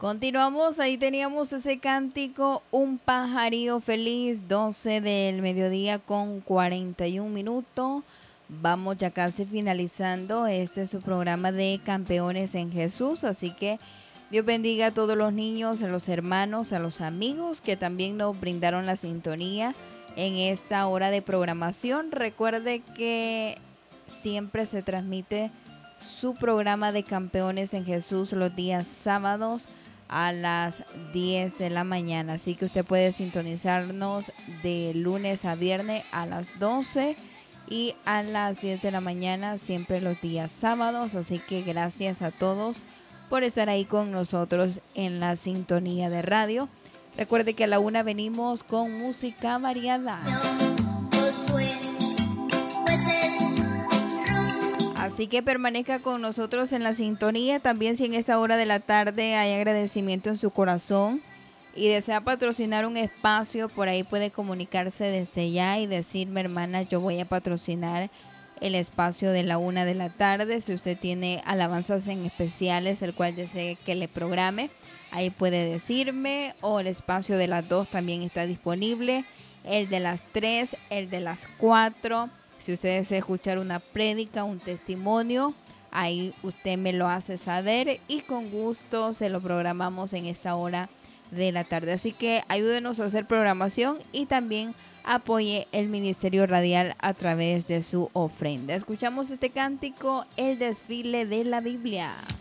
Continuamos, ahí teníamos ese cántico, Un pajarillo feliz, 12 del mediodía con 41 minutos. Vamos ya casi finalizando este es su programa de Campeones en Jesús, así que Dios bendiga a todos los niños, a los hermanos, a los amigos que también nos brindaron la sintonía en esta hora de programación. Recuerde que siempre se transmite su programa de Campeones en Jesús los días sábados a las 10 de la mañana. Así que usted puede sintonizarnos de lunes a viernes a las 12 y a las 10 de la mañana, siempre los días sábados. Así que gracias a todos por estar ahí con nosotros en la sintonía de radio. Recuerde que a la 1 venimos con música variada. Así que permanezca con nosotros en la sintonía. También si en esta hora de la tarde hay agradecimiento en su corazón y desea patrocinar un espacio, por ahí puede comunicarse desde ya y decirme, hermana, yo voy a patrocinar el espacio de la 1 de la tarde. Si usted tiene alabanzas en especiales, el cual desee que le programe, ahí puede decirme. O el espacio de las 2 también está disponible. El de las 3, el de las 4. Si usted desea escuchar una prédica, un testimonio, ahí usted me lo hace saber y con gusto se lo programamos en esta hora de la tarde. Así que ayúdenos a hacer programación y también apoye el Ministerio Radial a través de su ofrenda. Escuchamos este cántico, El desfile de la Biblia.